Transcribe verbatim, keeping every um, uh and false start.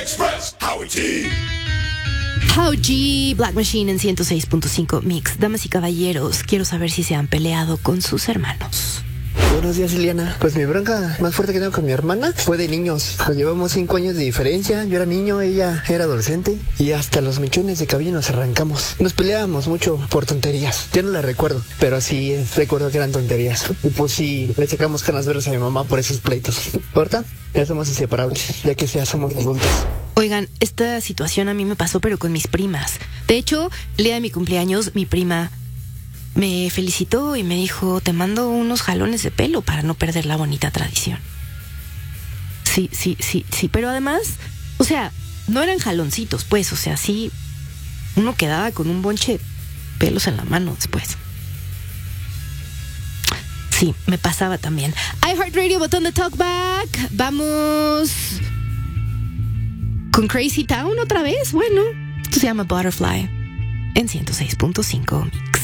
Express, Howie G. How G, Black Machine en ciento seis punto cinco Mix. Damas y caballeros, quiero saber si se han peleado con sus hermanos. Buenos días, Liliana. Pues mi bronca más fuerte que tengo con mi hermana fue de niños. Nos llevamos cinco años de diferencia. Yo era niño, ella era adolescente. Y hasta los mechones de cabello nos arrancamos. Nos peleábamos mucho por tonterías. Yo no la recuerdo, pero sí recuerdo que eran tonterías. Y pues sí, le sacamos canas verdes a mi mamá por esos pleitos. ¿Corta? Ya somos inseparables, ya que ya somos adultos. Oigan, esta situación a mí me pasó, pero con mis primas. De hecho, el día de mi cumpleaños, mi prima me felicitó y me dijo, te mando unos jalones de pelo para no perder la bonita tradición. Sí, sí, sí, sí, pero además, o sea, no eran jaloncitos, pues, o sea, sí, uno quedaba con un bonche de pelos en la mano después. Sí, me pasaba también. iHeartRadio, botón de talkback. Vamos con Crazy Town otra vez. Bueno, esto se llama Butterfly en ciento seis punto cinco Mix.